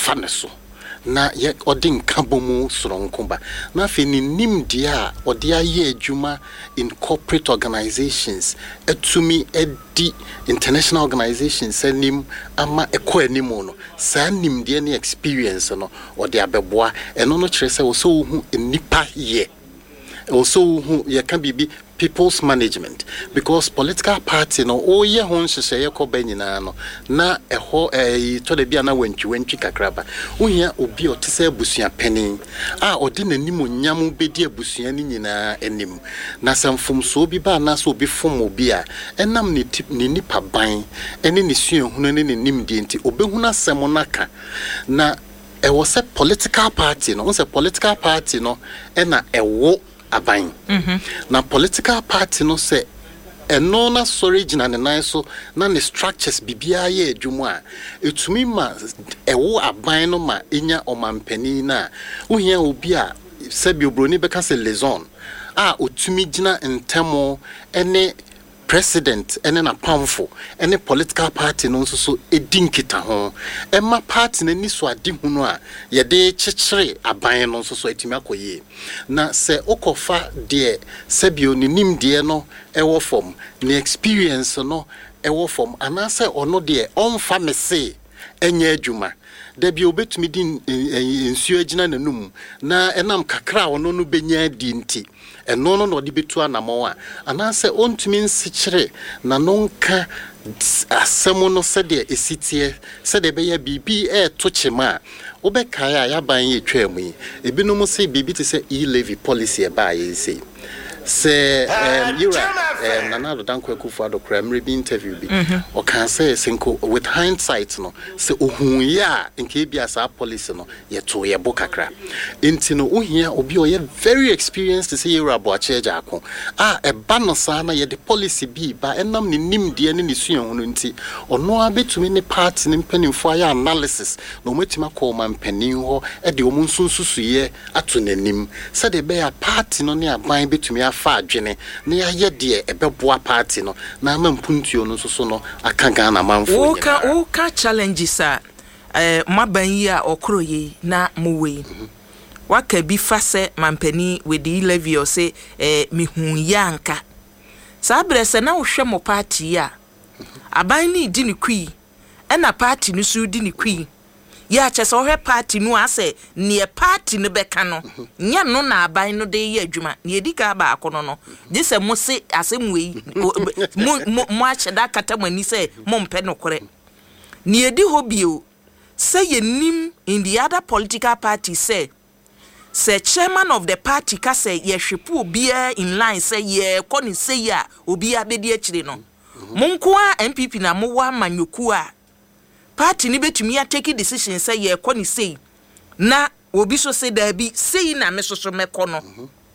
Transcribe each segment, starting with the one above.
faneso na ye odin kabomu soronkomba na fe ni nimdia odia ye adwuma in corporate organizations etumi edi international organizations anim ama ekọ animu no sa nimdia ne experience no odi abeboa eno no kire se wo so hu nipa ye also who you can be people's management because political party no oh ye hon hye ye ko banyina no na eho to de bia na wantwi kakraba uhia obi otese abusua panin a odi nanim onyam bedi abusua ni nyina anim na samfom so bi ba na so obi fom obi a enam ni nipa ban ene ni suahunu ne nim di enti obehuna asem naka na was a political party no a political party no ena ewo aban na political party no say eno na original ne nan so na ne structures bibia ye adwumu a etumi ma ewo aban no ma enya omampani na uhia obi a sebi obroni beka se liaison a otumi gina ntemo ene president ene na pamfo ene political party no so edinkita ho emma party na ni so ade hunu a ye de chichire aban no so etimi akoye na se okofa de sebio ni nimde no ewo form ni experience no ewo form anase ono de onfa mese enye adwuma da bi obetumi din ensuo agina nanum na enam kakra ono no benya di nti eno no de betu anamo a anase ontumi nsikyire na nonka asemo no sede esitie sede be ya bibi to chema obekaya ya ban ye twam yi ebinom se bibi te se e-levy policy e ba ye say se Nana Dankwa Akufo-Addo primary interview bi o can say sinko with hindsight no se ohun ya nke bia sa policy no ye to ye bokakra enti no ohia obi o ye very experienced to say Yura Boacheja akon e ba no sa na ye the policy bi ba enam ni nimde ne ne suan hunu nti ono abetumi ne party ne mpanimfo aya analysis no metima ko man panin ho e de omun sunsusu ye ato nanim se de be ya party no ne aban betumi afa adwene ne ya ye de ebeboa party no na mampuntuo no so no aka Ghana manfo o ka challenges a maban yi a okroye na muwe waka bi fa se mampani with the levy o say mihun yanka sabre se na wo hwe mo party a aban ni di ni kwi e na party no su di ni kwi ya chese ohwe party no ase ne party no beka no nya no na aban no de ye adwuma ne edika ba akono no je se mo se asemwe mo acheda katamani se mo mpe no kore ne edi hobio say ye nim in the other political party say chairman of the party ka say ye hwepo obi in line say ye koni say ya obi abedi akire no monko a MPP na mo wa manyoku a party ni betumi ya take decision say ye koni say na obi so say da bi say na me so meko no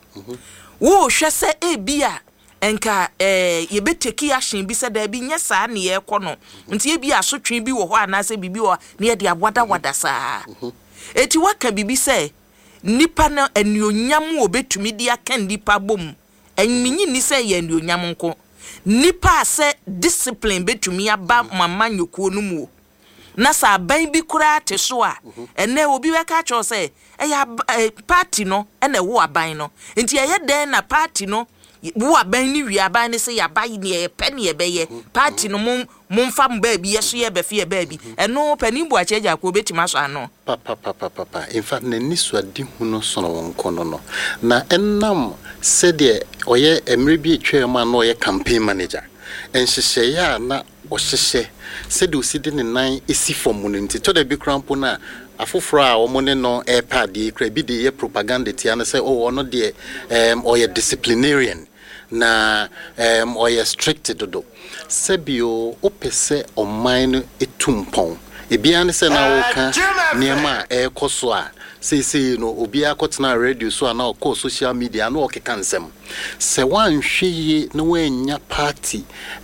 wo hwe say ebia enka ye beteki action bi say da bi nya saa ne ye kono nti ebi asotwe bi wo ho anase bibi wo ne ye de wada saa eti waka bibi say nipa na enionyam obetumi dia kan nipa bom enminyi ni say ye enionyam nko nipa se discipline betumi aba mama nyokuo no mu na sa ban bi kura te so a ene obi weka cho say ya party no ene wo aban no enti ye den na party no wo aban ni wi aban ni say ya bai ni e pe ni e beye party no mumfa mba bi yeso ye be fie ba bi eno pani bu acheja ko betima so ano papa in fact na nisu adi huno so no wonkono no na enam sede oye emre bi etwa no oye campaign manager enhyehyɛ ya na ohyehyɛ sede osidi ne nan esi form no nti to da bi krampo na afoforo a omone no airpad kra bi de ye propaganda tia na say oh ono de oye disciplinarian na oye strict dodo sebio opese oman etumpon ebia ne se na wo ka niema ekoso a sei no obi akotena radio so na okọ social media na okeka nsem se wan hweye na wanya party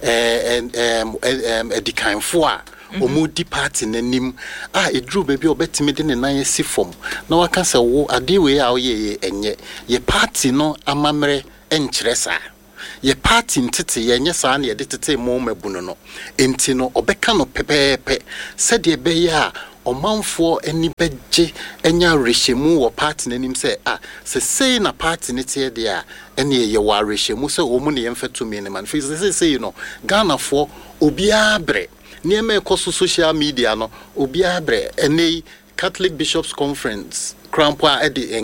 edikanfo a omudi party nanim edru baby obetime de ne nan esi form na waka se wo ade we a oye enye ye party no amamre enkyeresa ye party ntete ye nye saa na ye de tete mo mabuno no enti no obeka no pepepe se de be ya omanfo eni beje enya rehemu wo party nanim say say na party ne tie de a ene ye wa rehemu say omu ne yemfetumi ne man say you know Ghana for obia bre niema ekoso social media no obia bre ene Catholic Bishops Conference Crampa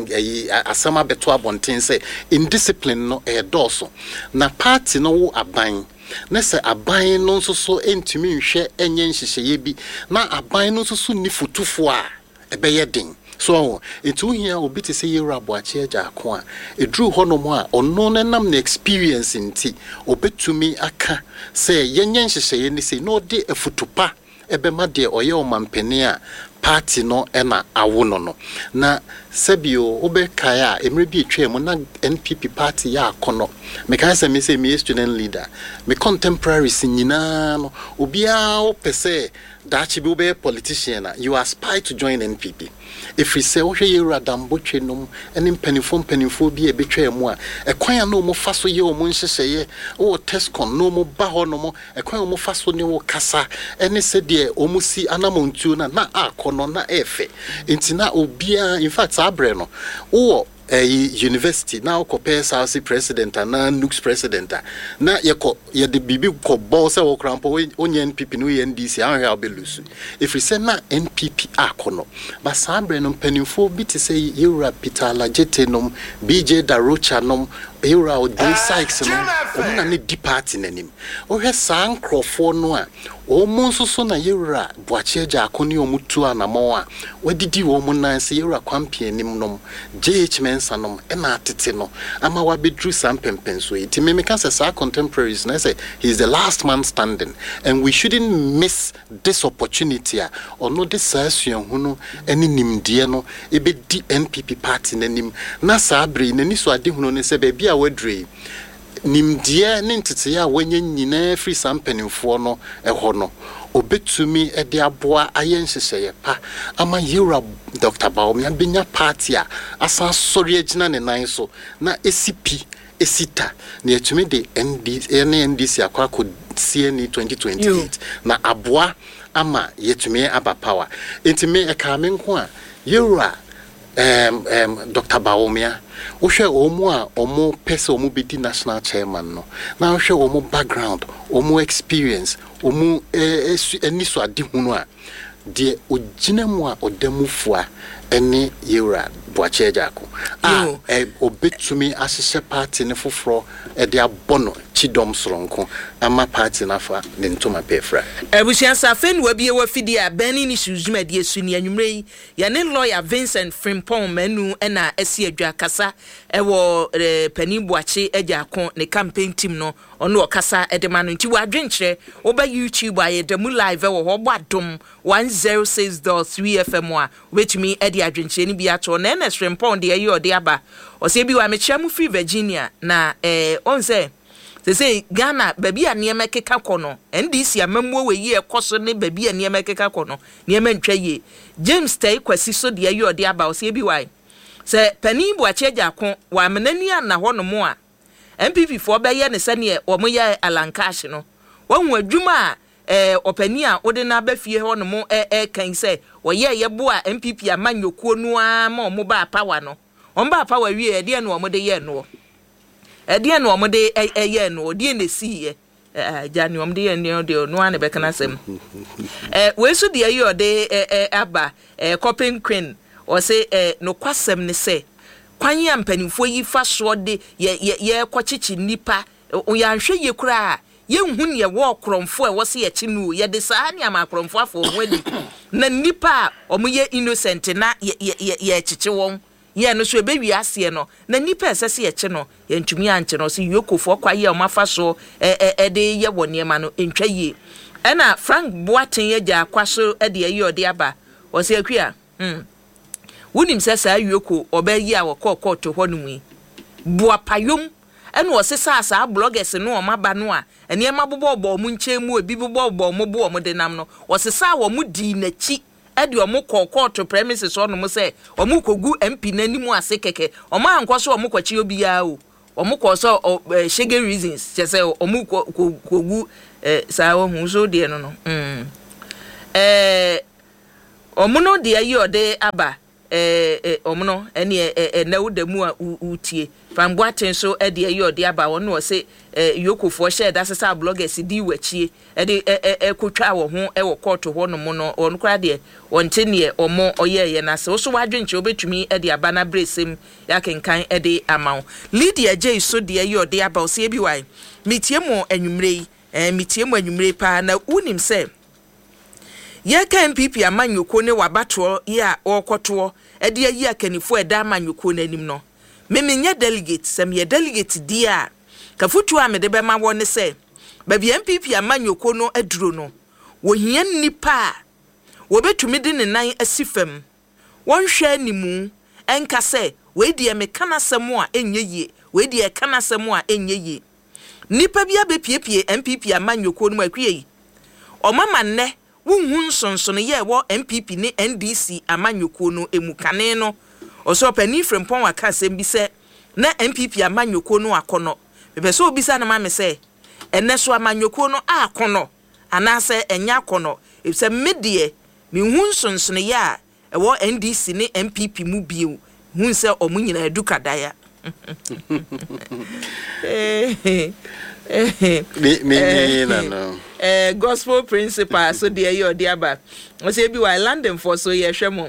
asama beto abonten say indiscipline no doso na party no wo aban na se aban no nso so entimi nhwe enye nhyehyeye bi na aban no nso so ni futufo a ebeye den so etu hia obi te say yera aboache agya ko a edru ho no mo a ono nenam na experience nti obetumi aka say yenye nhyehyeye ni say no de afutupa ebema de oye omampeni a party no ena awono no na sebio obekaya emre bi etwa na NPP party ya akono me kan say me say me student leader me contemporaries nyina no obia opese dachi bi obe politician na you aspire to join NPP if we say ohwe yera dambotwe nom ene mpanifo bi e betwa mu a ekwan na omo faso ye omo nhyehyeye o tescon no mo ba ho no mo ekwan omo faso ne wo kasa ene se de omo si anamontuo na akono na efe intina obia in fact abre no wo university now compare South president and Nux president na ye de bibi ko boss e wo krampo onye NPP no NDC an ha belusu if we say na NPP akono ba sabre no panimfo bi te say Yura Peter Lajete nom BJ Darocha nom Yura Odin Sykes no omuna ne di party nanim o hwe san crofo no a omo so na Yura boache agya akoni omutu anamo a wadidi wo mo nan se Yura kwampe nim nom JH Mensanom ena atete no ama wa bedru sam pempenso iti me can say contemporaries na say he is the last man standing and we shouldn't miss this opportunity or no this asuan hunu eni nimdie no ebe di NPP party nanim na sabre nani so ade hunu ne se ba bia wadre nimdie ne ntete ya wanye nyina free sam penimfo no eho no obetumi ede aboa ayenhyehye pa ama Yura Dr. Bawumia benya party a asa sori agina ne nan so na SCP esita na etumi de NDC akwa ko CNE 2028 na aboa ama yetumi aba power entime ekame nko a Yura Dr. Bawumia ohwe omo a omo pese omo bedi national chairman no na ohwe omo background omo experience omo eniso ade hunu a de ogina mu a odamufua ene Yura boache agako obetumi asese party ne foforo de abono chidom soronko ama party nafa ne ntoma pefra ebusian safen wabie wafidi a bani ni suzuma de esuni anwumre ya ne lawyer Vincent Frimpong manu na esi adwa kasa ewo pani boache agako ne campaign team no ono okasa edema no nti wadwenkyere oba YouTube aye demu live wo ho badom 106.3 FM a wetumi edi adwenkyere ni bia to na NS Frimpong de ayi ode aba o se bi wa mechia mu free Virginia na on say say Ghana baby a niema keka kono NDC amamwo we yi ekoso ne baby a niema keka kono niema ntwa yi James Tay kwasi so de ayi ode aba o se bi wa se pani bo ache jako wa menani ana hono mo a MPP fo be ye ne se ne omo ye alankash no wanhu adwuma a opani a ode na ba fie hono mo kan se wo ye bo a MPP amanyokuo no a ma omo ba power no omba power wie e de no omo de ye no ede no omde eye no de na si ye jani omde ye no de no ane bekana sem we so de ayi ode aba coping queen o se no kwasem ne se kwan ya mpanimfo yi fa so de ye kwachichi nipa o ya hwe ye kura ye hu ne wo kromfo e wo se ye chi no ye de saa ne ama kromfo afo wadi na nipa omo ye innocent na ye chichi won ye no so ebe wi ase no na nipa esese ye che no ye ntumi anche no se yokofo kwa ye o mafa so de ye wone ma no entwa ye na Frank Boaten ye ja kwaso de ye ode aba o se akua wunim sesa yoko obayi a wokọ to ho no mu buapayom ena o se sa bloggers no o maba no a ene ma bobo mu nche mu obi bobo mu bo mu de nam no o se sa wo mu di nachi edi omo court premises ono mo se omo kogu MP nanimu ase keke omo ankoso omo kwachi obi ya o omo koso shege reasons je se omo kogu sa wo hu so de no no omuno de ayi ode aba omuno ene na wudamu a utie famboaten so de ayi ode aba wono se yokofo share da sesa bloggers di wachie de ekotwa wo ho wo court ho no mo no on kra de wonte ne omo oyeye na se so wadwenche obetumi de aba na bresem yakenkan de amaw Lydia J so de ayi ode aba o se bi wai mitie mo anwumre pa na unim se ye ka MPP amanyoko ne wabato ya okoto e de ayi akanifo e da amanyoko nanim no memenye delegate sem ye delegate dia kafutu a mede be ma woni se ba bi MPP amanyoko no aduro no wo hia nipa wo betumi de ne nan asifam won hwe animu enka se we die me kana sem a enye we die kana sem a enye nipa bia be piepie MPP amanyoko no akwie o mama nne wunhun sonson ye wo MPP ne NDC amanyoko no emukane no oso pani frempon aka sem bi se na MPP amanyoko no akono bebe so obisa na mame se enne so amanyoko no akono anase enya akono ebise medie mihun sonson ye a wo NDC ne MPP mu biu hun se omunyina edukadaya no. Gospel principal so there you dey aba. O say bi wa London for so ye hwemo.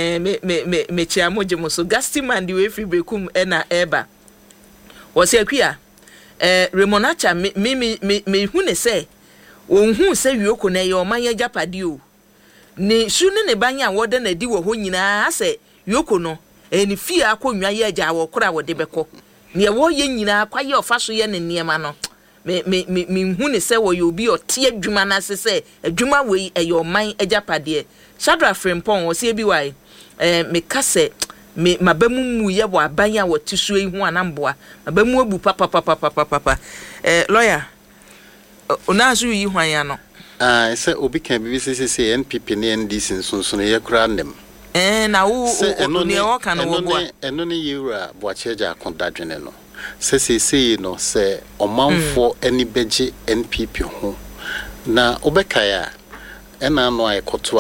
Me chia mojemo so Gastiman the way free bekum na eba. O say akua Remonacha me hu ne say onhu say wioko na ye omanya japade o. Ne su ne banya wode na di wo ho nyina ase wioko no eni fie akonwa ye agya wo kora wo de beko. Ne wo ye nyina kwaye ofaso ye ne niema no. Me hu ne se wo yo bi ote adwuma na se se adwuma we eyo man ajapade Shadrach Frimpong wo se bi wai me kase me mabamu mu ye bo abanya wo tisu ehu anamboa mabamu abu papa lawyer onazu yi hwan ya no se obi kan bi se NPP ne NDC sonso ye kura ndem na wo ne wo kan wo bo eno ne yura bo acheja akondadwene no se no se omanfo ani beje NPP ho na obekaya ena no ayekoto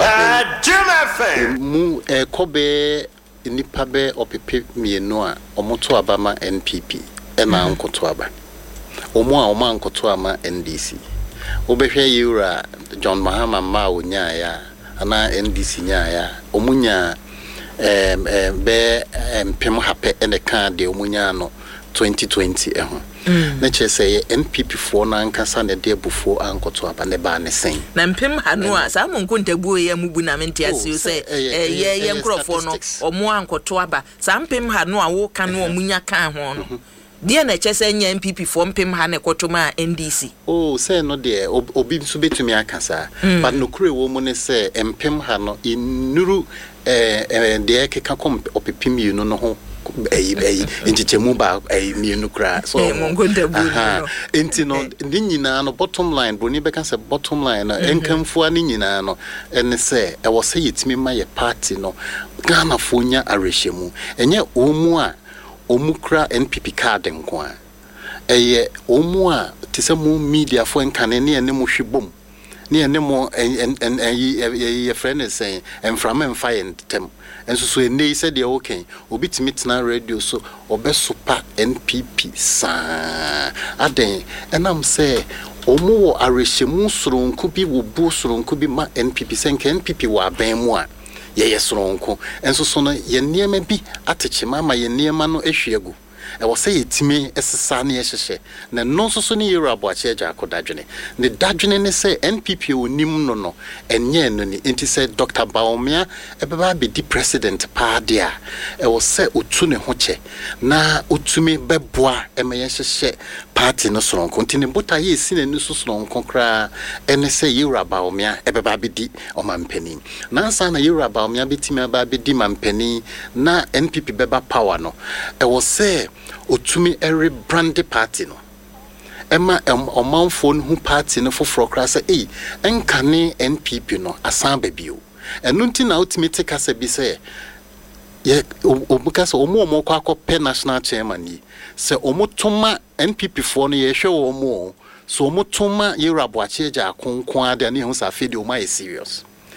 a mu ekobe nipa be opepe mienu a omoto abama NPP ena nkoto aba omo nkoto ama NDC obehwe yura John Mahama ma onya ya ana NDC nya ya omunya be mpem hape ene kan de omunya no 2020 na chese NPP for na nkasa na de bufo ankoto aba ne ba ne sen na mpem hanu a sa monko ntabuo ye mubu na menti asio se ye nkrofo no omo ankoto aba sa mpem hanu a wo kan no omunya kan ho no de na chese nya NPP for mpem ha ne kotoma NDC se no de obi nso betumi akasa but no kure wo mu ne se mpem ha no inuru de keka kom opepim yi no ho injichemu ba mienu kra so enti no ni nyina no bottom line boni beka se bottom line na enkamfu ani nyina no ene se e wo se yetimi ma ye party no Ghana fonya arehemu enye omu a omu kra NPP card nko a eye omu a tisemu media fo enkane ne ene mo hwebom ne ene mo ye friend say enframa mfa ntem enso so ene said dey okay obitimi tena radio so obesopa NPP sa aden enam say omu wo arehemu soronko bi wo bu soronko bi ma NPP senke NPP wa ban mu a ye soronko enso so no ye niema bi atechema ma ye niema no ehwiegu e wo say yetimi esesa na ye hyehye na no so ne yero aboache agya akodadwene ne dadwene ne say NPP onim no enye no ni enti say Dr. Baomia ebeba be di president pa dia e wo say otu ne ho che na otumi beboa e me ye hyehye party no soronko enti ne bota ye si na ni so soronko kra ene say yero Baomia ebeba be di omampani na ansa na yero Baomia betimi aba be di mampani na NPP beba power no e wo say otumi every brand party no ema omanfo hu party no foforo kra say enkane NPP no asan babio enu nti na ultimate kasa bi say ye obuka say omo kwa akopɛ national chairman yi say omotoma NPP fo no ye hwe omo so omotoma yeraboache agya konkon ade ne hu sa fedi o mai serious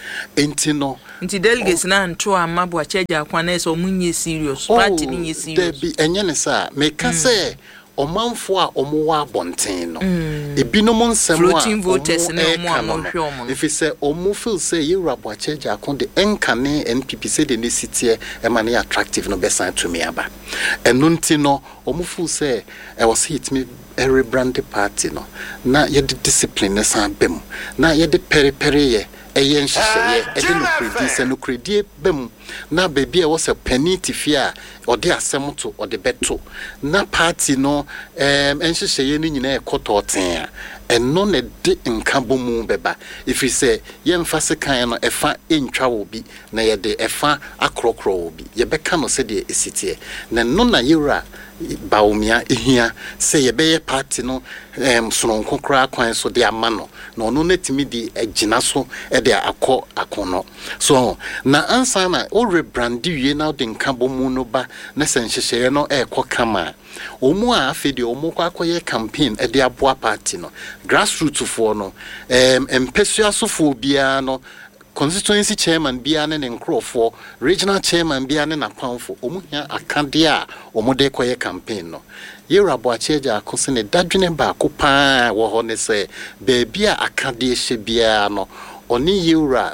Entino nti delegates na nto amabo acheja akwana so munye serious party ni serious be enye ne sa meka say omanfo a omowa bonten no ebinom nsem a floating voters na omo amhwe omo if say omo feel say Yerabo acheja akon de enkane NPP say de ne sitie e ma ne attractive no besan to me aba eno nti no omo feel say e was hit me every brand party no na ye discipline ne san bem na ye de pere ye eyen hyehyeye ede no kredi se no kredi bem na baby e was a penny tifia ode asem to ode beto na party no enhyehyeye ni nyina e kototen a eno ne de nkabo mu beba if you say ye mfase kan no efa entwa wo bi na ye de efa akrokro wo bi ye beka no se de esitie na no na yura baumia ehia say ye be party no sononko kra kwan so de amano na ono netimi di agina so e de akono so na ansa na o rebrand wie na de nkabo mu no ba na senhyehye no kama omu a afede omu kwakoye campaign e de aboa party no grassroots for no empesuasofo bia no constituency chairman bia ne nkrofo regional chairman bia ne napamfo omuhia akade a omode koye campaign no Yerabo acheja akose ne dadwene ba ko pa wo ho ne se bebia akade hye bia no oni Yura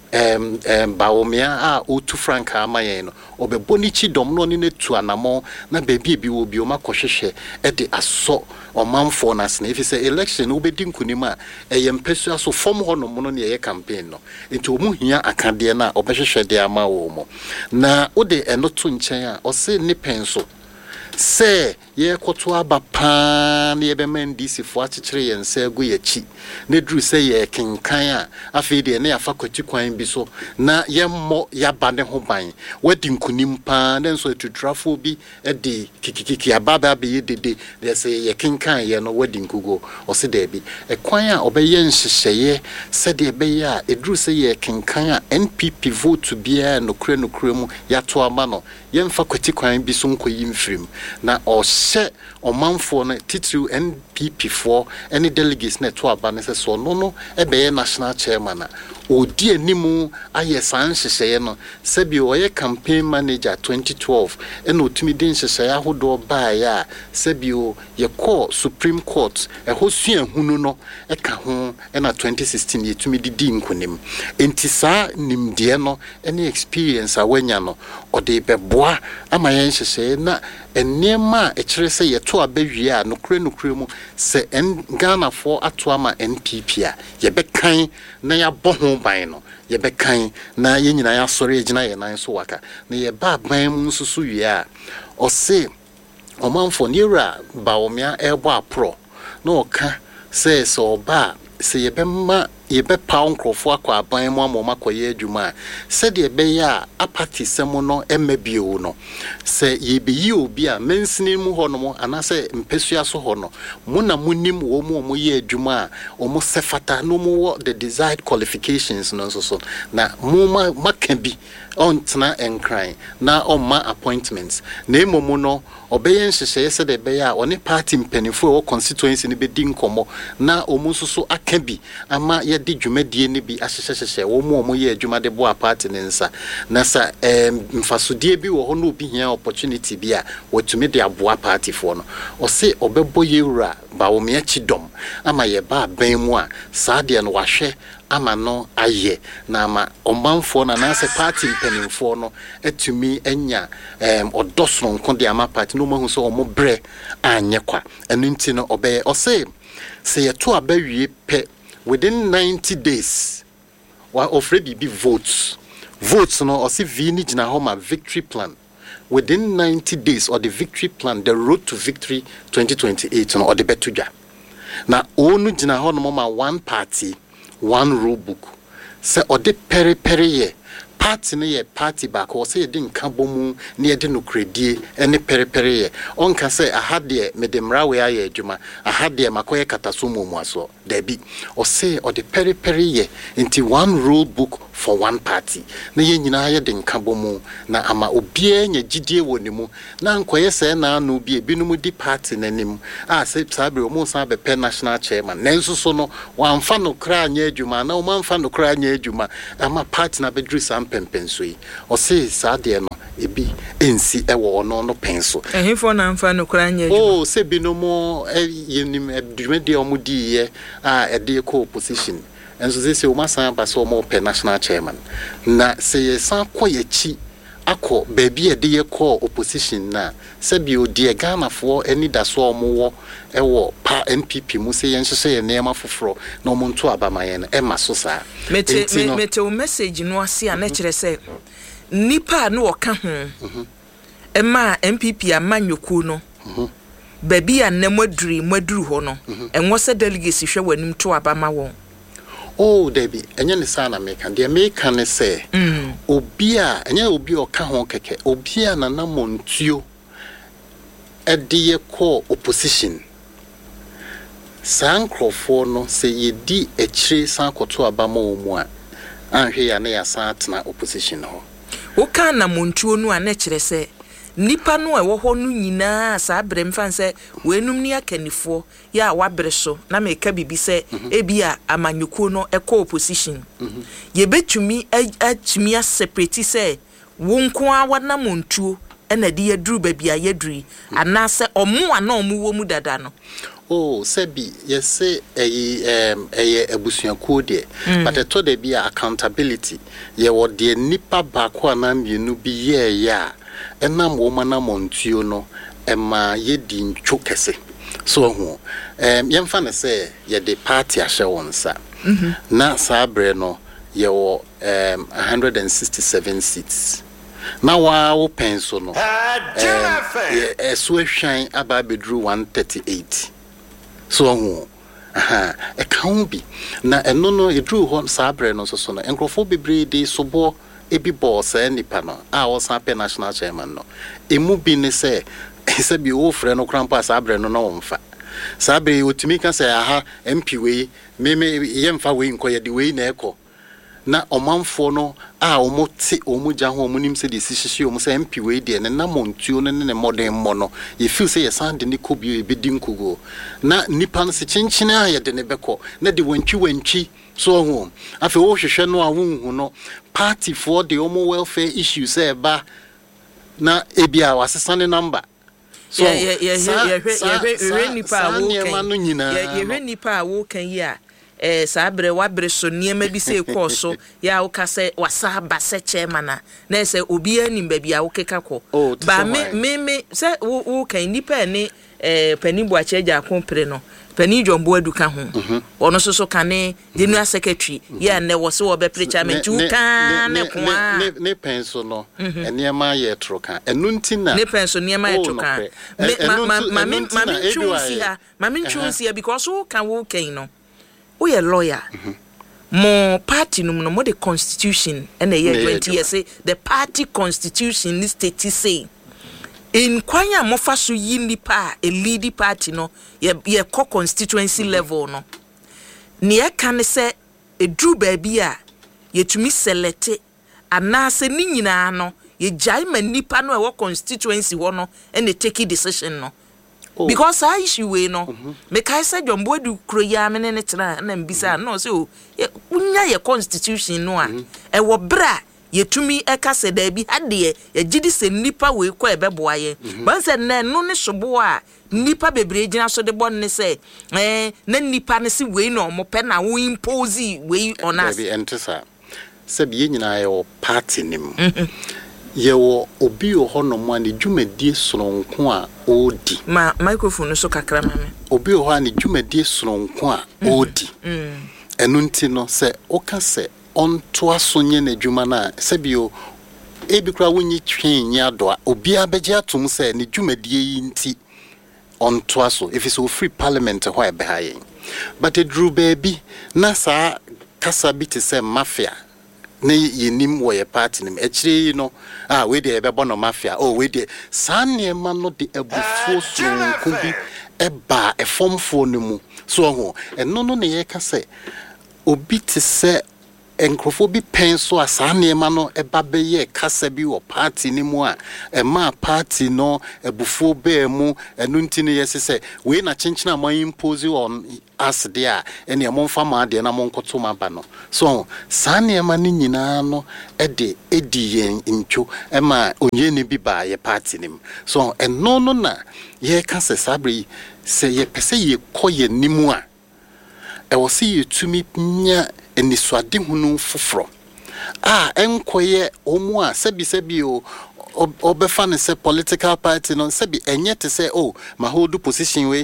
baomia a otu franka amaye no obeboni chi dom no ne tu anamo na bebia bi wo bi o makohwehwe e de aso omanfo na sene if say election obedi nkunima empesua so form ho no mo ne ye campaign no enti omuhia akade na obehwehwe de ama wo mo na ode enoto nchen a o se ne penso se ye koto aba pa ne ye be mandisi fo akekere ye nsa agu ye chi ne duru se ye kenkan a afi de ne afa kwati kwan bi so na ye mo ya ba ne ho ban wadi nkunim pa ne so tutrafo bi e de kikikiki ababa be ye dede de se ye kenkan ye no wadi nkugo o se de bi e kwan a obeye nhyehyeye se de be ya e duru se ye kenkan a NPP vote bia no kure mu ya to ama no ye mfa kwati kwan bi so nkoyi mfrim na o se omanfo na titru NPP4 any delegates na to aba ne so no ebe national chairman odi animu aye san hyehyeye no sebi oye campaign manager 2012 ena otumi den hyehyeye ahodo ba ya sebi o ye call Supreme Court ehosua hunu no eka ho ena 2016 ye tumi di nkonim enti sa nimde no any experience awanya no ode beboa ama ye hyehyeye na enema ekire se ye to abawie a nokure mu se Ghana for ato ama NPP a ye bekan na ya boho ban no ye bekan na ye nyina ya sori agina ye nan so waka na ye ba ban mu susu wie a o se omanfo nira baomia ebo apro na oka se so ba se ye bema ye be pound crofo akwa aban mu amoma koye adwuma se de be ya apati semo no emabio no se ye be yi obi a mensini mu ho no mo anase mpesua so ho no mu na munim wo mu ye adwuma o mo sefata no mo the desired qualifications no so na mu maka bi on tena enkran na on ma appointments na emomu no obeye nhyehyeye se de be ya oni party mpanifo o constituency ni be di nkomo na omu so aka bi ama ye di dwumadie ni bi ahyehyehye wo mu ye adwuma bo a party ne nsa na sa mfasodie bi wo ho no obi hia opportunity bi a wotumi de aboa party fo no o se obebo Yewura bawo me chidom ama ye ba ban mu a saa de no wahwe ama no aye na ama omanfo na na se party mpanimfo no etumi enya odosoro nko de ama party no mahu so omo bre anye kwa enu nti no obeye o se ye to abawie pe within 90 days wa ofre bi votes no o se vi ni gina homa victory plan within 90 days or the victory plan the road to victory 2028 no or the betudwa na onu gina homa one party one rule book se ode pere ye party no ye party back or say din kabomu near the no credit any peripere on can say I had the medemra we aye juma I had the makoye katasumu mwaso debi or say or the peripere into one rule book for one party na ye nyina ye din kabomu na ama obie nya gidie wonimu na nkoye se na no bi ebinumu di party nanim a say sabe omo san be pe national chairman nenso so no wamfa no kra nya adwuma na o manfa no kra nya adwuma ama party na bedru sam pempenso yi o say sade no ebi ensi ewo no no penso ehifo na mfa no kra nya adwuma oh se binomo yenim adwumade omudi ye a ede ko opposition enso say o masan ba so mo pe national chairman na say yesan koyechi akọ baby e de call opposition na sabi odi Ghana for any da so omo wo pa NPP mu se yen hye ye nema foforo na omo nto abamaye na e maso sa mete o message no ase a na kire se nipa na wo ka ho e ma NPP amanyoku no baby a na maduru ho no enwo se delegacy hwe wanim to abama won. Oh, Debbie, and you understand American. The American say, Obia, and you be or Kahon Keke, Obia Nana Montio at the core opposition. San Crawford say ye di a tree San Cotua Bamo moi, and here near Santana opposition. O kana Montio no a nature say. Nipa no e wo ho no nyina sa brem fan se wenum ni akanifo ya wabre so na meka bibi se ebia amanyuko no ekọ opposition ye betumi atumi separate se wonko awana montuo na de yaduru babia yaduri anase omo ana omo wo mu dada no. Oh, Sebi, yes, say a busuanko de, but I told there be accountability. Ye what the nipa bakwanam you no be ya. Enam woman amontio no ema ye din chokese so ho yemfa ne se ye de party ahye wonsa na sabre no ye wo 167 seats na wa wo penso no so hwan aba bedru 138 so ho e kan bi na eno no edru ho sabre no so no enkrofo bebre de sobo ebi boss nipa no a wo san pe national chairman no emu bi ne se bi wo frɛ no krampa sabre no na wonfa sabre otimi ka se aha MP we me yemfa we nkoye de we na ekɔ na omanfo no a omote omugya ho omunim se de sihihye omu se MP we de ne na montuo no ne modern mo no ye feel say ye san de ne kobi ebedi nkogo na nipa no se chinchine a ye de ne bekɔ na de wantwi so ho afi wo hwehwɛ no a wonhu no party for the homo welfare issues eba na ebia wasesane number so ye nipa wo kan yi a sabre wabre so niema bi se ekɔ so ya wo ka se wasa ba se chairman na se obi anim ba bia wo keka kɔ ba me se wo kan nipa ne pani bo acheja kompre no pani jombo aduka ho ono so kane general secretary ya ne wo se wo be preachment u kan ne kwa ne penso no eniema ye troka enu ntina ne penso niema ye troka ma min chunsi ya because wo kan wo kan no we a lawyer mo party no mo the constitution and the 20 years say the party constitution is state say in kwanya mo fa so yi nipa a lead party no ye constituency level no ne e kan say e dru ba bia ye tumi select anase ni nyina no ye jai ma nipa no e wo constituency wo no and they take decision no. Because I issue we no me kai say Jombo du kro ya me ne tena na mbisa no say o unya ye constitution no a e wo bra ye tumi e ka se da bi ade ye gidi se nipa we ko e beboa ye ban se na no ne sobo a nipa bebre gina so de bon ne say na nipa ne se we no mo pe na wo impose we on us be entesa se bi nyina ye party nim yewo obi ohono mo ani dwumadie soronko a odi microphone so kakra ma me obi oho ani dwumadie soronko a odi enu nti no se oka se onto asonye na dwuma na se bio ebi kra wonyi twen nya do a obi abegye atom se ne dwumadie yi nti onto aso if so free parliament ho e be hayen but e drew baby na sa kasa bi te se mafia ne yenim wo ye party nim echire no we dey ebe bono mafia we dey sanema no de ebufuo sonko bi eba efomfo no mu so ho eno no ne ye ka se obi te se enkrofo bi pen so asanema no eba be ye kasa bi wo party ni mu a ema party no ebufuo be mu enu ntini ye se we na chenchina mo impose on as there ene mo mfa ma de na mo nkoto ma ba no so sanema ni nyina no edi yen ntwo ema onye ni bi ba ye party nim so eno no na ye kasa sabri se ye pese ye koye nimu a e wo se ye tumi nya eniswade hunu foforo enkoye omu a sebi o obefa ne se political party no sebi enye te se ma hold position we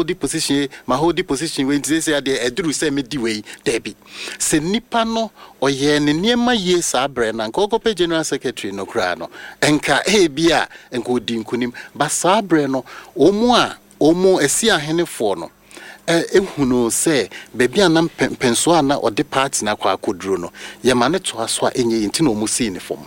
nti se ade eduru se medi we debi se nipa no oye ne niema ye sa bre na nkokope general secretary no kra no enka bia enka odinkunim ba sa bre no omu esi ahenefo no ehunu se bebi anam penso ana ode party na kwa akoduro no ye mane to aso a enye yinti na omu si ne fom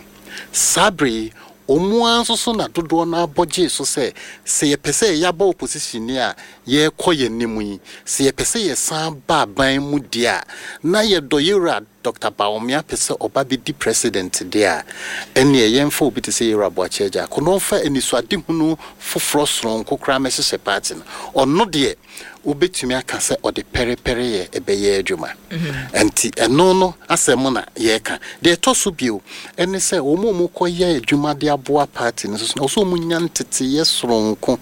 sabre omu anso so na dodo na aboje so se ye pese ya ba opposition ni a ye koye nimu yi se ye pese ye san ba ban mu dia na ye doyera Dr. Bawumia pese oba bi di president dia ene ye mfa obi te se yera boacheja kono fa eniswade hunu foforo soron kokra mesese party no ono de ubetumi aka se ode perepere ye ebeye adwuma enti eno no asem na ye ka de toso bio ene se omo koye adwuma de aboa party no so mu nyantete ye soronko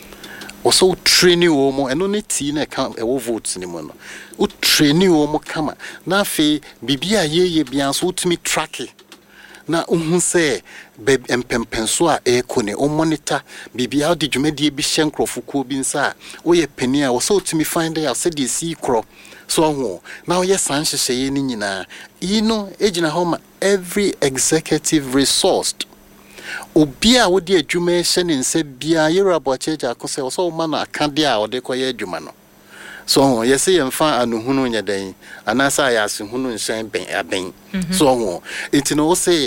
oso training omo eno ne ti na ka ewo votes ni mo no u training omo kama na fe bibia ye bia so utimi track na uhun se empempenso a ekone o monitor bibia de dwumadi bi hyenkrofo bi nsa o ye pani a oso utimi find out se de si kro so ho na o ye san hyehye ni nyina ino ejina homa every executive resourced obia wodi adwuma hye ne nse bia yera boacheja akose oso ma na akade a ode koye adwuma no so yesi yemfa anuhunu nyadan anasa ya asehunu nhyɛn ben so ho etino wo se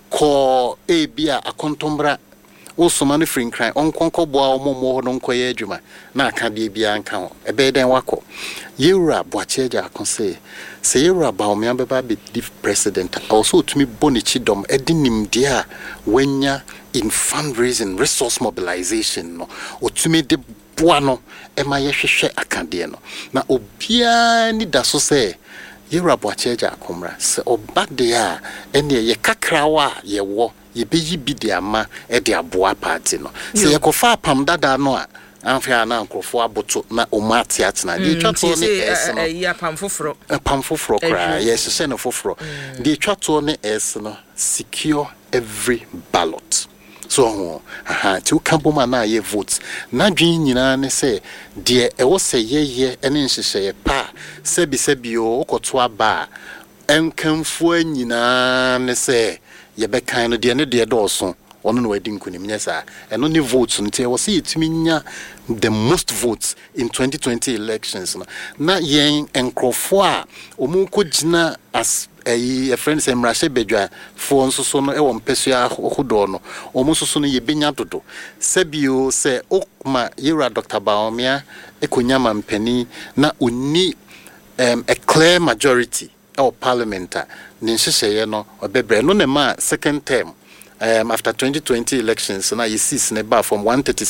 ko bia akontombra wo soma no free cry onkonko boa omomo ho no nkoye adwuma na akade bia nka ho ebe den wako yera boacheja akose se yera Bawumia beba be president also to me bonichi dom edinim dia wenya in fundraising resource mobilization no otumi de boano ema yehwehwe akade no na obia ni da so se yera boacheja akomra se obade a ene ye kakrawa ye wo ye beyi bi de ama e de aboa party no se ye kofa pam dada no a anfia na nkrofo aboto na omati atena de twato ne es no ya pam foforo kra yes se no foforo de twato ne es no secure every ballot so ti ukaboma na ye vote na dwen nyina ne se de e wo se ye ene nhyehyeye pa sebi o koto aba enkamfo nyina ne se ye bekan no de ne de dɔɔso ono no wadi nkunim nyesa eno ne votes nti e wo se yetumi nya the most votes in 2020 elections no na yen enkrofo a omu ko gina as a friend say Mrashe Bedwa for nso no e wo mpesu ahodo no omu nso no ye benya dodo sebio se okma yera Dr. Bawumia ekonya mampani na uni a clear majority or parliament ne nhyehyeye no obebre no ne ma second term after 2020 elections na yesis ne ba from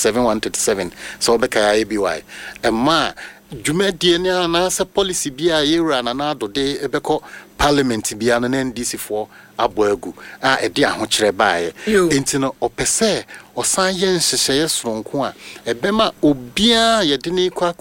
137 so obeka ya ABY ma dwumadie ne na se policy bia yera na na dode ebeko parliament bia na NDC for aboagu e de ahokyere baaye enti no opese osan ye nhyehyeye soronko a ebema obia ye de ne kwa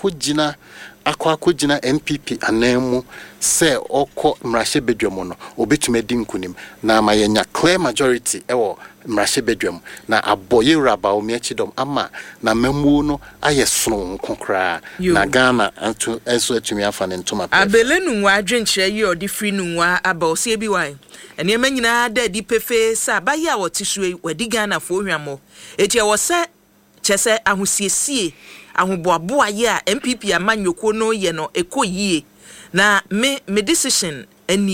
akogina NPP anemu se oko Mrashe Bedwam no obetuma di nkunim na ma yenya clear majority ewo Mrashe Bedwam na aboyera Bawumia chidom ama na mamu no aye soronko kra na Ghana anto enso atumi afa ne ntoma pe abelenu wa adwenkyere yi odi free nu wa aba osie bi wan ene ma nyina da di pefe sa ba ya wotisue wadi Ghana fo hwamo eti wo se chese ahosiesie ahoboaboa ye a MPP amanyoko no ye no ekoyie na me decision anie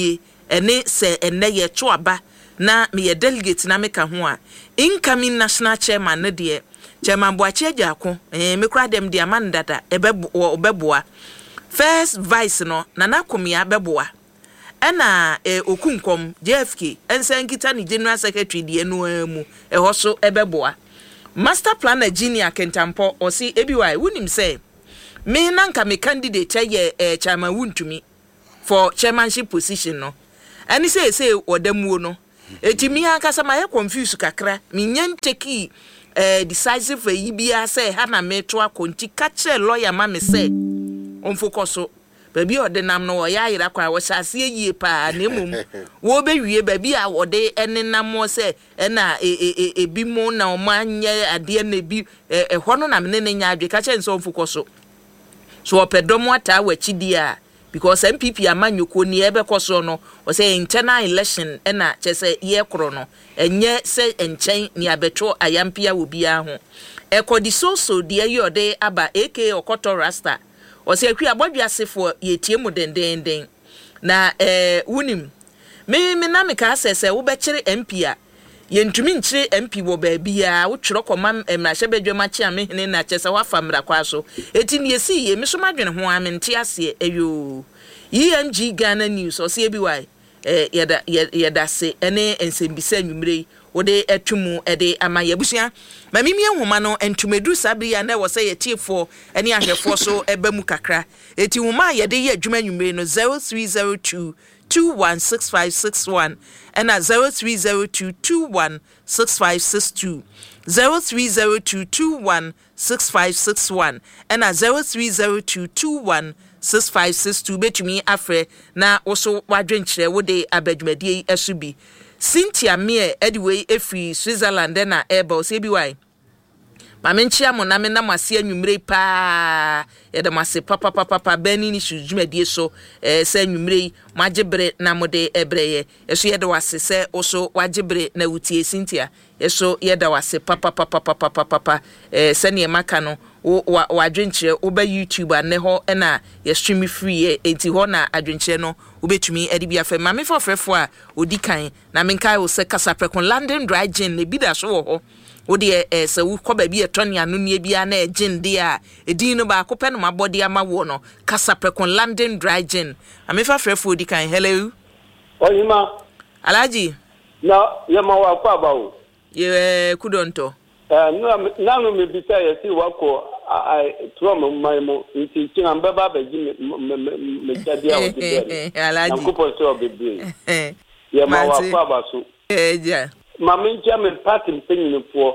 ene se ene ye choaba na me ye delegate na meka ho a incoming national chairman ne de chairman Boachi Agyako me kura dem de amandada ebeboa first vice no Nana Komia beboa ena Okunkom JFK ensankita ni general secretary de enu mu ehoso ebeboa master planner Junior Kentampo osi ebiwai wunim say me nanka me candidate ye chairman wuntumi for chairmanship position no ani say odamuo no etimi akasa ma ye confuse kakra me nyanteki decisive yibia say ha na me to akonti kache lawyer ma me say on focus baby odenam no ya yira kwa wo hyase yie pa na emum wo bewie baby a wode enenam say na ebi mu na o manye ade na bi ho no na me ne nya adwe kache nso on focus so opedomo ata wachidi a because MPP amanyoko ni ebe koso no o say internal election na chese ye kro no enye se enchen ni abeto ayampia obia ho ekodi so de yode aba AK Okoto Rasta o say akwi abodwiasefo ye tie mu dendenden na wunim me na me ka sese wo be kire MP a yentumi nchire MP wo ba bia wo twero koma emrahye bedwama chi ame hene na chese wa famra kwa so eti ne yesi ye me so madwene ho amente ase eyo ENG Ghana News o se ebiwai yeda se ene ensembisa nwumre wo de atwumu ede amaye busua mamimi ehoma no entumedu sabria na wo se yetifo ene ahwefo so ebamu kakra eti homa yede ye adwuma nwumre no 0302 216561 and at 0302216562 0302216561 and at 0302216562 betumi afre na also wadwenkyere wo de abadwumadie asubi Cynthia Mie anyway efi Switzerland na eba se bi wai Mamenchia mo na me na mase anwumre pa ye de mase papa bani ni sujumedie so se anwumre magebre na mode ebreye yeso ye de wase se oso wagebre na wutie Cynthia yeso ye de wase papa se ne maka no wadwenkyere oba YouTube ane ho na ye stream free enti ho na adwenkyere no obetumi edibia fe mame fofrefo a odikan na menkai wo se kasaprekon London Dry Gin ne bida so wo ho wode se wo kwa bia toni anu ne bia na gin de a edin no ba ko pe no mabode ama wo no kasaprekon London Dry Gin mame fofrefo odikan hello oyima alaji na yema wa kwa bawo ye kudonto na no me bisa ye si wako tuwa maimo nti kina mbeba beji me jadia o de alaji na kupo so bebe yema wa kwa baso ja mama ntia me party mpenyinfo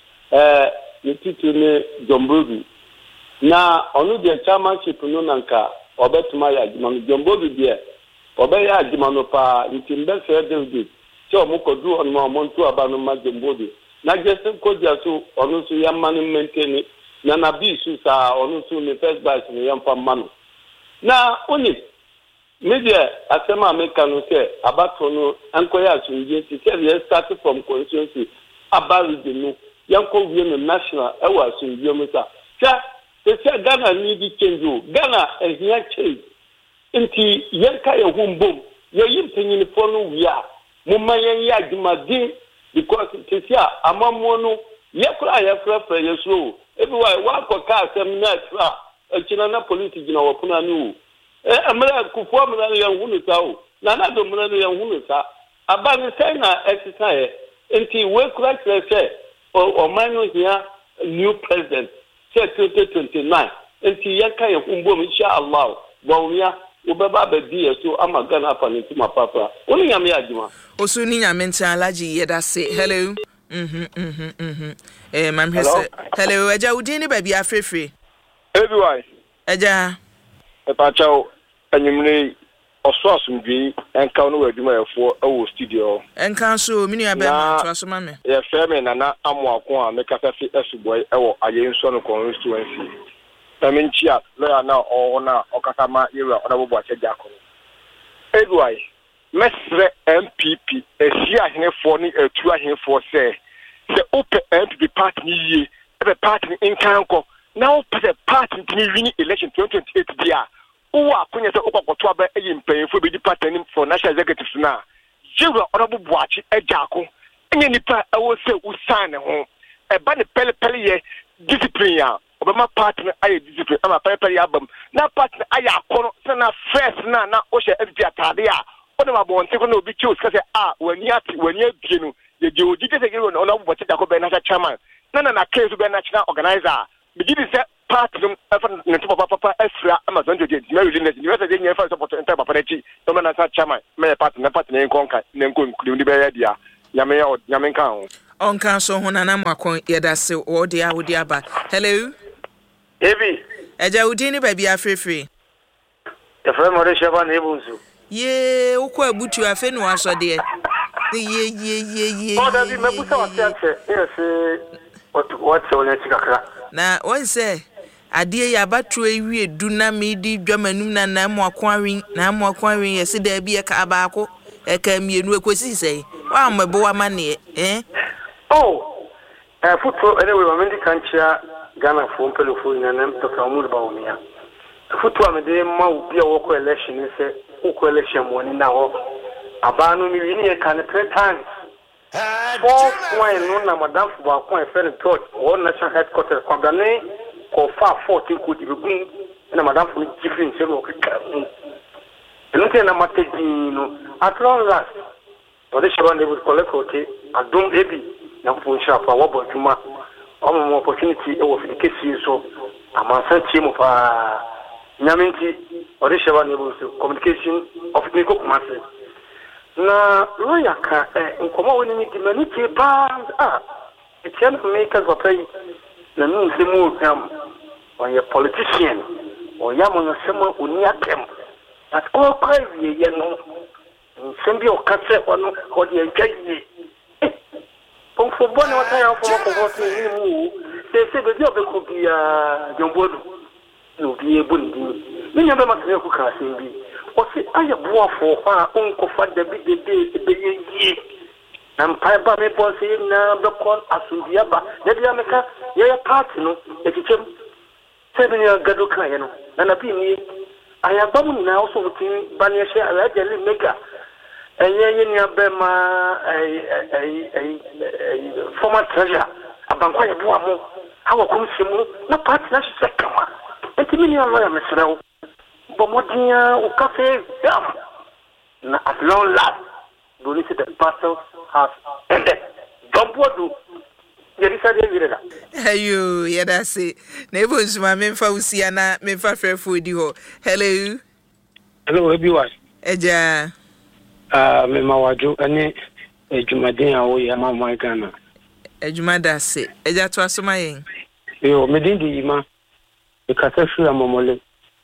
ne titu ne Jombobi na onu de chairmanship no nanka obetuma ya agima Jombobi de obe ya agima no pa nti mbese David ti o mukodu onu amontu abanu ma Jombobi na jese koja so onu so ya manu maintain na na bi su sa onu so ne first batch ne yampa manu na oni media asema America no say abato no ankoya sunje ti say start from constituency abaru de no yanko wie no national ewa sunje mo sa say Ghana need change o Ghana ehia change nti yanka ye humbom ye yimpenyin fo no wia mo mayen ya adwumadin because tisia amammo no yakura yafra yeso everywhere wa ko ka seminar tra akina na police gina wopuna ni amara kufu amara ya hunu tawo na do mara ya hunu ta abani sai na exercise nti we kura say o manu here new president say 2029 nti yanka ya kumbo insha Allah bawuya ubaba bedi so amagana fa ni tuma papa oni nyame adwuma osu ni nyame ntia alaji yeda se hello mam hese hello eja udi ni baby afrefre everyone eja Pachao anyimre oso asumdwi enka no wadwuma yefo awo studio enka so mini abema to aso mame ye feme na amoako a mekasa fi esuboy ewo ayenso no constituency taminchia lawyer na ona okatama yewa ona Boachi Agyako everyone mesre MPP esia henefo ni etu ahenfo se open MPP party ni ye ebe party in kanko now the party to win election 2028 dia Uwa kunya se okwakoto aba eyimpanyefo be di partner for national executive na jewa honorable Buachi ejako enye nipa ewo se usan ho eba ne pele ye discipline ya obama partner aye discipline ama pele abam na partner aye akono se na first na o she FD atade a ona mabonte ko na obi choose ka se wani abienu ye je oji ke se gero na honorable Buachi ejako be national chairman na case be national organizer begin say part them papa extra Amazon to get Mary Lynn you say you first support enter papa chi no man as chairman me partner en konka nenko include be dia nyame kan on kan so honana makon yedase wo dia wo dia ba hello ebi eja udi ni baby afrefre e fra mo re sheba na ebunzu ye ukọ abutu afe no aso de ye o da bi mebusa wa tiache yes what so nya chikakra na onse ade ya batro ewie du na medi dwamanum na mo akwanwen yesi da bi e ka baako e ka mienu ekosi sei wa mebo wa mane football anyway we mendi kanchia Ghana for pelofo na nam to ka mu ba omia football me de ma obi a wo election se wo election mo ni na ho abanu mi ni e kan 3 times 4 no na madam for akon e fere church or national headquarters kwabane ko fa 14 ko dibegun na madam for different se no kika ente na mategi no at long last o de sheba ne bu collect ote adum ebi na fu shafa wo boduma o opportunity e wo fi kesi so amansan tie mo pa nyamenti o de sheba ne bu communication of the commerce na roya ka nkomo woni ni dimanite pa etian makers wapai na nu semu kam on your politician o ya mo semu oni akem at all crazy ye no sembi o kase ono o de nkayi pon fo bone wata ya fo ko ni mu se be bi ko bia jombodu no bi ebundi ni nya be ma se ku ka sembi o se aya buafo fa onko fa de bi de yi na mpa ba me bo se na be kon asubia ba de bia meka ye party no ekichem se bi ni gado kan ye no na bi ni aya ba mu na o so tin ba ni she aya de le mega enye ni abema former treasurer abankwa ye bo amo hawo komsimu na party na se kama etimi ni alo ya mesrewo Bomodia o cafe na at long last bonus the battle has ended Dombodu yerisa de virela ayo yeda se na ebonsu ma memfa usia na memfa frefo di ho hello everyone eja me mawajo ane ejumaden awo ya mama Ghana ejumada se eja to asoma yen yo medin di ma e kasa fura momole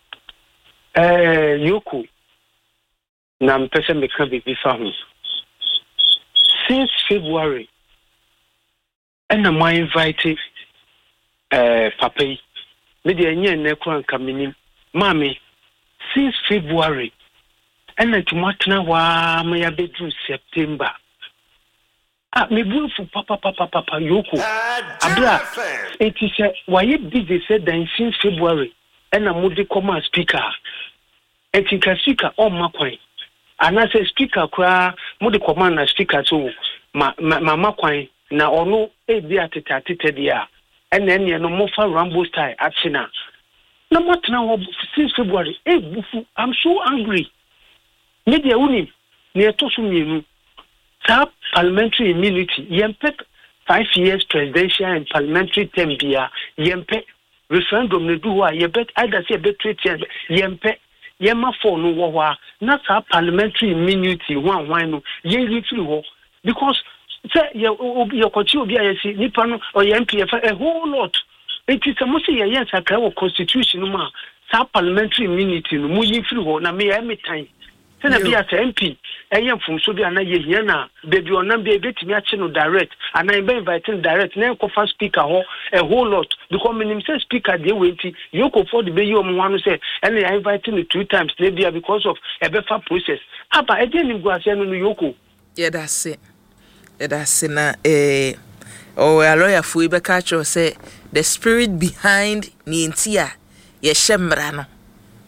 Yoku na mpese meka bibi fa ho since February and I invite papa me de enye ne kran kaminim mami since February and tumatna wa me ya bedru September me bufu papa Yoku abra it is why busy said that since February and a mudi come speaker etika speaker on makwan ana say speaker kra mudi command na speaker so mama kwan na ono e bi atete dia ene no mo fa rambo style atina na motna ho since February bufu I'm so angry media uni ne etosu mienu sa parliamentary immunity yempe 5 years presidential and parliamentary term bia yempe referendum ne do wa ye bet either say bet treat yempe yema for no wa na sa parliamentary immunity wan no ye free ho because say your kochi obi ayesi nipa no or MPF a whole lot it is mo say ye sakra wo constitution ma sa parliamentary immunity no mo ye free ho na me time na bia sa MP eyem fumso bia na ye hia na baby onam bia betimi ache no direct and I be inviting direct na ko fa speaker ho a whole lot because minim say speaker dey wenti you go for the be you one say and I inviting the 2 times na bia because of a better process aba e dey nim go ase no yoko yeah that's it na a lawyer fu be catch say the spirit behind ni ntia ye shemra no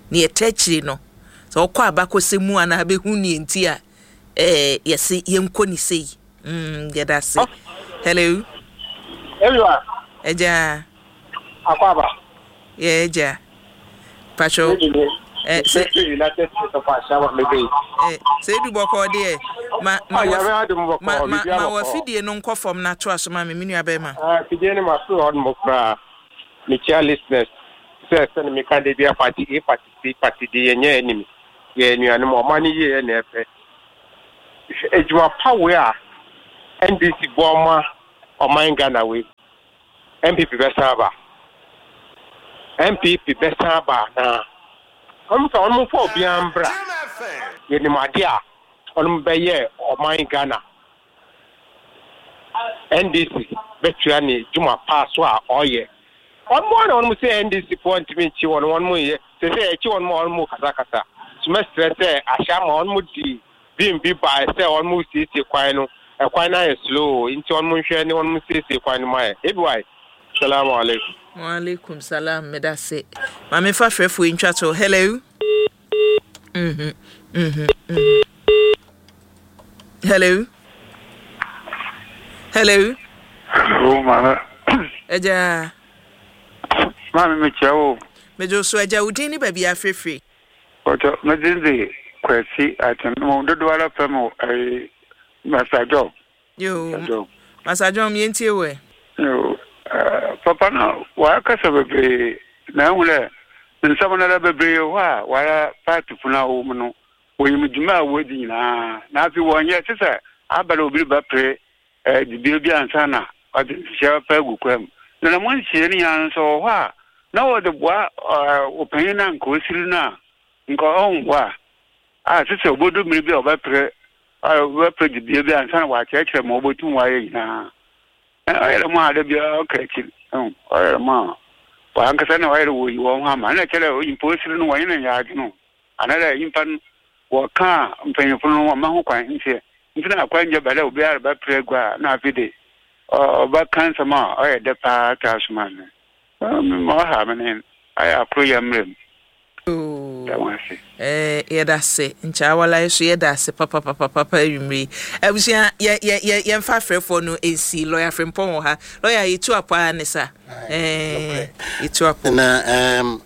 ne etachiri no so okọ abakosemu ana be hu ne enti a yesi yenko ni sei yeda se hello everyone eja akwaba eja pacho say United States of Ashawa maybe say du boko de ma wa fidie no nkọ fom na to asoma me menu abema fidie ne ma so on mo kra me chia listeners say send me can dey be a party de yenye enemy ye nuane mo mani ye na efe ejuma power a NDC boma o man Ghana we MPP besaba na I'm for Biambra. Yenimadia, on Baye or my Ghana. NDC, Betuani, Juma Paswa, or ye. On say NDC point to me, she won 1 more year. They say, she won more Kazakasa. Semester say, Asham on Mudi, being be by, say, almost easy, Quino, a quina is slow, into one moon, anyone must say, Quino Maya. Everybody, Salam alaikum. Wa alaikum salam medase mame fa frefo intwa to hello hello oh mama eja mama me chawo mejo so eja udin ni ba bia frefre oto medinde kwesi atem mo dodo ala famo ai masajo yo masajo mi entie we yo papa na wa kasa bebe na wule nsaba na bebe wa party funa o mu no oyimjuma wodi na afi wonye tese abala obiri ba pre di bi ansa na odi sha pa gukwam na mo nsie ni yan so wa na wo de bua open na nko siri na nko onwa tese obodo mmiri bi oba pre di bi ansa na wa chekere mo obotu wa ye na ayere ma de bi okrechi ayere ma wa anka na wayere wo yiwo ha ma na kele o imposiri no wayene ya adunu anara impan wo ka mpanyifu no ma ho kwan ntie ntina akwa nje bale obi ara ba pregwa na afide oba kansa ma oye de pa tasman mo ha manen aya akroya mrem yedase ncha wala yeso yedase papa yumri abusia ye mfa frefo no ensi lawyer frempon ha lawyer yitu apa ne sa yitu apa na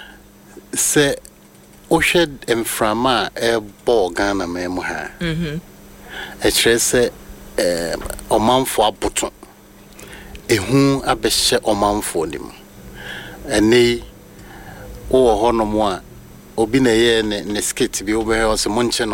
se oshed emframa bo Ghana memo ha e kire se omanfo aboto ehu abehye omanfo nim ene o hono mo a obi na ye ne skit bi obe he o se monche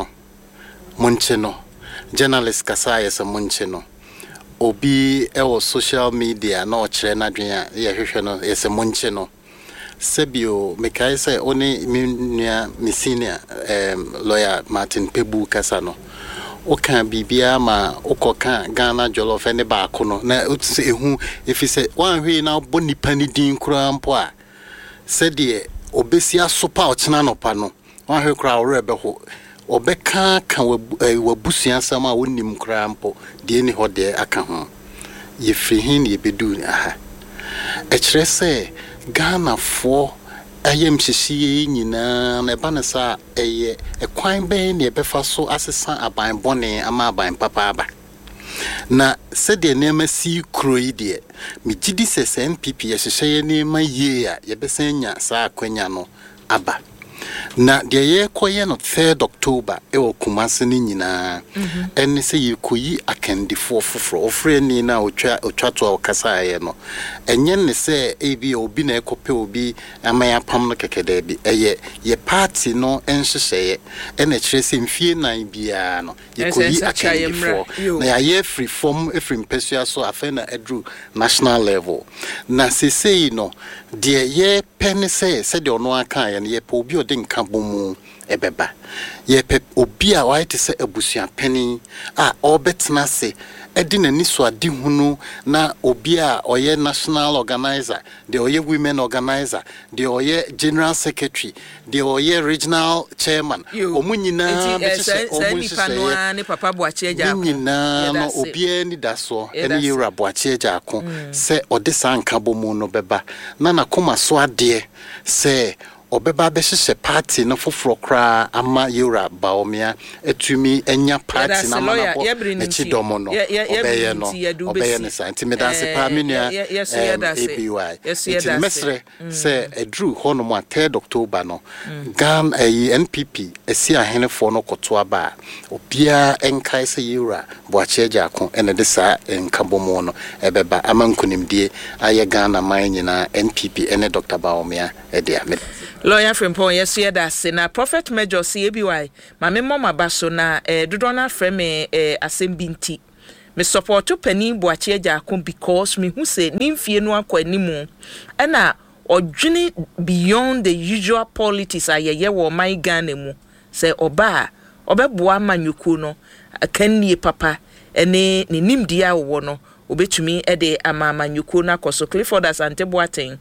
no journalist kasa ye se monche no obi e o social media na o kire na dwen a ye hwehwe no ye se monche no sebio mekai se oni mi senior lawyer Martin Pebu kasa no o kan bibia ma o koka Ghana jollof ne ba ko no na o se ehu efise wan hwe na bo nipa ni din kura mpo a se de obesi asopa ochina no pa no wan hwe kura ore be ho obeka kan wabusua sama wonim kura mpo de ni ho de aka ho ye frihin ye bedu aha e kire se Ghana fo ayem hihie nyina na ba na sa eye ekwan ben ne befa so asesa aban bone ama aban papa aba na se de nema si kroi de mi gidi se NPP ye hihye ne ma ye a ye besanya sa akwanya no aba na de ye koye no 3rd October e wo Kumasi ni nyina enne se ye koyi akandifo foforo ofre ni na otwa to okasa ye no enye ne se ebi obi na ekope obi amaya pam no kekede bi eye ye party no enhyehyeye ene kire se mfie nan bia no ye koyi akandifo na ye free form free mpesua so afa na edru national level na se sei no de ye pen se de ono aka ye ye pe obi odin kabomu ebeba ye pe obi a wa se abusua pani a obetna se edina ni so ade hunu na obi a oye national organizer de oye women organizer de oye general secretary de oye regional chairman omunyina betise omunyina ne papa boachi eja ko nyina no obi ani daso ene yura boachi eja ko se ode san kabomu no beba na koma so ade se obeba be hye party no foforo kra ama Yura Bawumia etumi enya party na manabo echi domo no obeye no obeye ne santi medase pa menua ABY eti mesre se edru hono mo 3 October no Gan NPP esi ahenefo no koto aba obia enkai se Yura Boakye Agyakong ene de sa enkabomo no ebeba amankunimdie aye Ghana man nyina NPP ene Dr. Bawumia edia Lawyer Frimpong yes here that na Prophet Major CABY ma me mama baso na dodona frame asembinti me support Penny Boakye Agyakong because me hu say nimfie no akwa animu na odwene beyond the usual politics ayeye wo my Ghana mu say oba obeboa manyuku no akannie papa ene ne nimdia wo no obetumi ede amamanyuku na koso Clifford Asante Boateng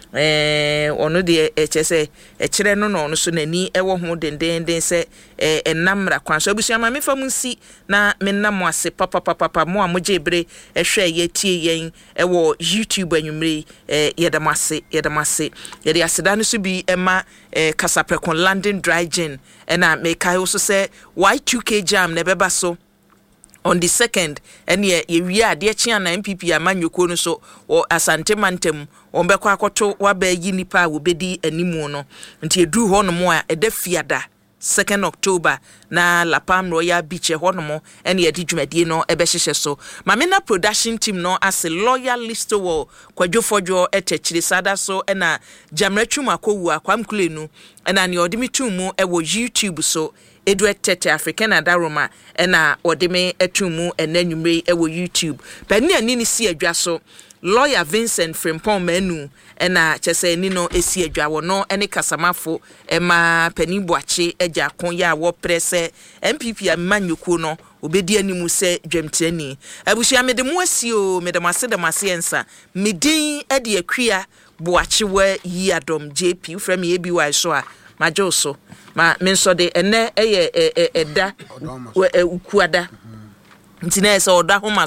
ono de echese echire no no so nani ewo ho dendenden se enamra kwan so abusuama me famunsi na menam ase papa mo amoje bre ehwe ye tie yen ewo YouTube anwumre yedamase yede aseda no so bi ema kasaprekon landing dry gin na me kai so se Y2K jam na beba so on the 2nd and ye ade chia na MPP amanyoko no so o Asante Mantem on bekwa akoto wa ba yi nipa wo bedi animu no nti edu ho no mo a eda fiada 2nd October na Lapam Royal Beach ho no mo ene ye di dwumadie no ebe hyehye so mamena production team no as loyal list wo kwadwofojo etechiri sada so ena Jamratwum akowu akwamkulenu ena ne odimitum ewo YouTube so Edward Tete African Adaroma ena odeme etumu enanwumre ewo YouTube pani ani ni si adwa so Lawyer Vincent Frimpong manu ena chese ni no esi adwa wo no ene kasamafo ema Penny Boakye Agyakong ya wo prese MPP amanyuku no obedi animu se dwemtani abushia mede mu asio mede masede ensa medin ede akua Boakye wa yi adom JP from ABY so a majo so ma menso de ene eye eda ukuada ntina ese oda homa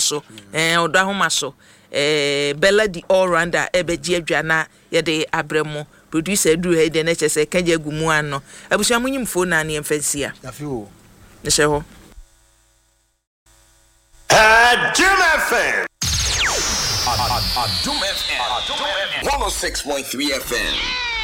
so Bella di all rounder ebeji adwana yede abremo producer du he de neche se kaje gumu ano abusua munyim phone na ne emfansia afio ne she ho Jim FM 106.3 FM